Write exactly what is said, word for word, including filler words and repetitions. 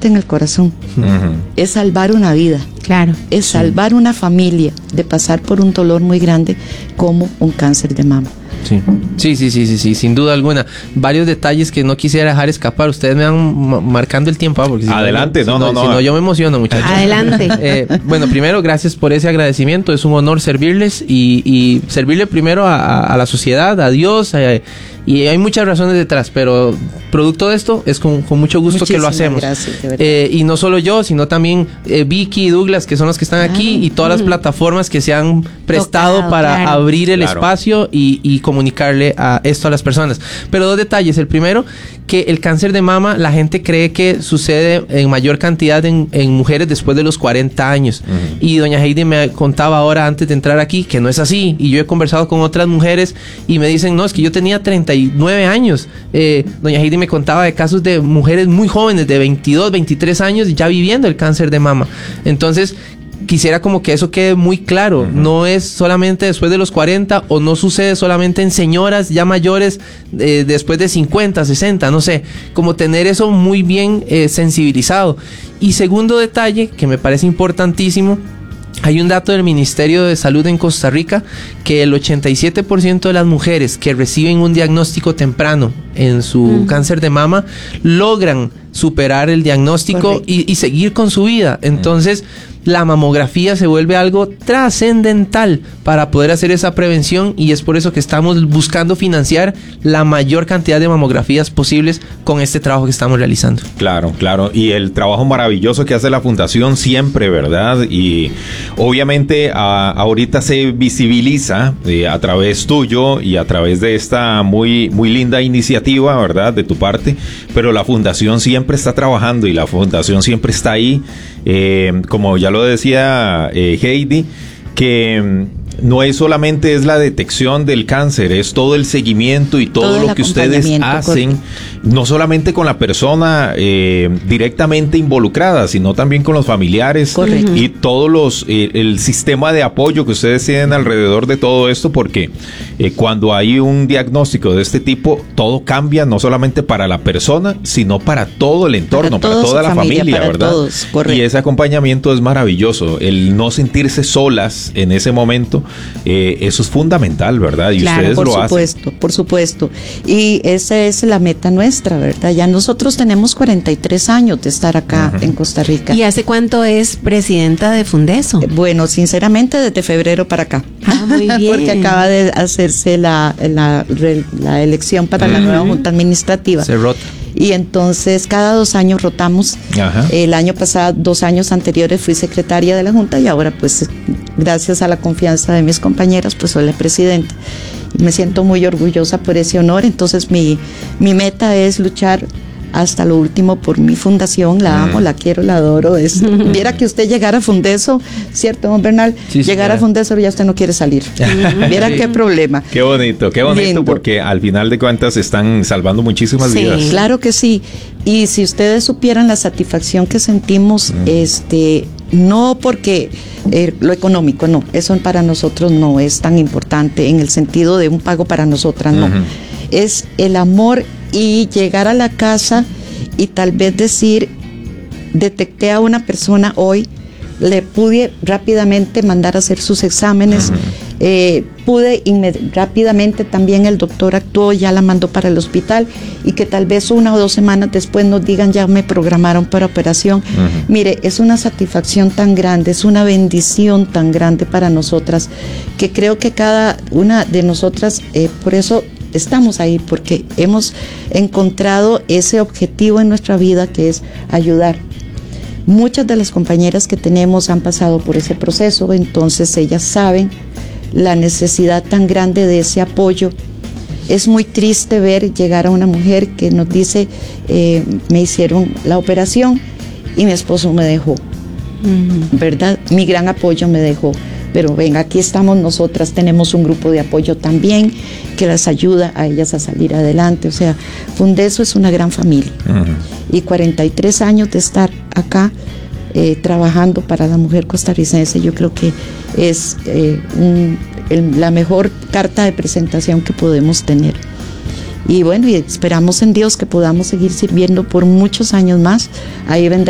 parte en el corazón. Uh-huh. Es salvar una vida. Claro. Es salvar sí. una familia de pasar por un dolor muy grande como un cáncer de mama. Sí. Sí, sí, sí, sí, sí, sin duda alguna. Varios detalles que no quisiera dejar escapar. Ustedes me van ma- marcando el tiempo. ¿Ah? Porque si Adelante, no, no, si no, no, no. Si no, yo me emociono, muchachos. Adelante. Eh, bueno, primero, gracias por ese agradecimiento. Es un honor servirles y, y servirle primero a, a, a la sociedad, a Dios. A, y hay muchas razones detrás, pero producto de esto es con, con mucho gusto Muchísimas que lo hacemos. Gracias, de verdad. Eh, y no solo yo, sino también eh, Vicky y Douglas, que son los que están aquí, ah, y todas mm. las plataformas que se han prestado Tocado, para claro. abrir el claro. espacio y, y comunicarle a esto a las personas. Pero dos detalles. El primero, que el cáncer de mama, la gente cree que sucede en mayor cantidad en, en mujeres después de los cuarenta años. Uh-huh. Y doña Heidi me contaba ahora, antes de entrar aquí, que no es así. Y yo he conversado con otras mujeres y me dicen, no, es que yo tenía treinta y nueve años. Eh, doña Heidi me contaba de casos de mujeres muy jóvenes, de veintidós, veintitrés años, ya viviendo el cáncer de mama. Entonces, quisiera como que eso quede muy claro. Uh-huh. No es solamente después de los cuarenta, o no sucede solamente en señoras ya mayores eh, después de cincuenta, sesenta, no sé. Como tener eso muy bien eh, sensibilizado. Y segundo detalle, que me parece importantísimo, hay un dato del Ministerio de Salud en Costa Rica que el ochenta y siete por ciento de las mujeres que reciben un diagnóstico temprano en su uh-huh. cáncer de mama logran superar el diagnóstico y, y seguir con su vida. Entonces, la mamografía se vuelve algo trascendental para poder hacer esa prevención, y es por eso que estamos buscando financiar la mayor cantidad de mamografías posibles con este trabajo que estamos realizando. Claro, claro, y el trabajo maravilloso que hace la Fundación siempre, ¿verdad? Y obviamente a, ahorita se visibiliza eh, a través tuyo y a través de esta muy, muy linda iniciativa, ¿verdad? De tu parte, pero la Fundación siempre está trabajando y la Fundación siempre está ahí, eh, como ya lo decía eh, Heidi, que no es solamente es la detección del cáncer, es todo el seguimiento y todo, todo lo que ustedes hacen, correcto. No solamente con la persona eh, directamente involucrada, sino también con los familiares, correcto. Y todos los eh, el sistema de apoyo que ustedes tienen alrededor de todo esto, porque eh, cuando hay un diagnóstico de este tipo, todo cambia, no solamente para la persona, sino para todo el entorno, para, para toda la familia, familia para ¿verdad? Todos, y ese acompañamiento es maravilloso, el no sentirse solas en ese momento. Eh, eso es fundamental, ¿verdad? Y claro, ustedes por lo supuesto, hacen. por supuesto. Y esa es la meta nuestra, ¿verdad? Ya nosotros tenemos cuarenta y tres años de estar acá uh-huh. en Costa Rica. ¿Y hace cuánto es presidenta de Fundeso? Eh, bueno, sinceramente desde febrero para acá. Ah, muy bien. Porque acaba de hacerse la, la, la elección para uh-huh. la nueva Junta Administrativa. Se rota. Y entonces cada dos años rotamos. Ajá. El año pasado, dos años anteriores fui secretaria de la Junta, y ahora pues gracias a la confianza de mis compañeras pues soy la presidenta. Y me siento muy orgullosa por ese honor. Entonces mi, mi meta es luchar hasta lo último por mi fundación. La amo, mm. la quiero, la adoro. Es, viera que usted llegara a Fundeso, ¿cierto, don Bernal? Sí, llegara a Fundeso y ya usted no quiere salir. Viera sí. qué problema. Qué bonito, qué bonito, lindo. Porque al final de cuentas están salvando muchísimas sí, vidas. Claro que sí. Y si ustedes supieran la satisfacción que sentimos, mm. este, no porque eh, lo económico, no, eso para nosotros no es tan importante en el sentido de un pago para nosotras, no. Uh-huh. Es el amor y llegar a la casa y tal vez decir, detecté a una persona hoy, le pude rápidamente mandar a hacer sus exámenes, uh-huh. eh, pude inmed- rápidamente también el doctor actuó, ya la mandó para el hospital, y que tal vez una o dos semanas después nos digan ya me programaron para operación. Uh-huh. Mire, es una satisfacción tan grande, es una bendición tan grande para nosotras, que creo que cada una de nosotras, eh, por eso estamos ahí, porque hemos encontrado ese objetivo en nuestra vida, que es ayudar. Muchas de las compañeras que tenemos han pasado por ese proceso, entonces ellas saben la necesidad tan grande de ese apoyo. Es muy triste ver llegar a una mujer que nos dice, eh, me hicieron la operación y mi esposo me dejó, uh-huh. ¿verdad? Mi gran apoyo me dejó. Pero ven, aquí estamos nosotras, tenemos un grupo de apoyo también que las ayuda a ellas a salir adelante. O sea, Fundeso es una gran familia. Uh-huh. Y cuarenta y tres años de estar acá eh, trabajando para la mujer costarricense, yo creo que es eh, un, el, la mejor carta de presentación que podemos tener. Y bueno, y esperamos en Dios que podamos seguir sirviendo por muchos años más. Ahí vendrá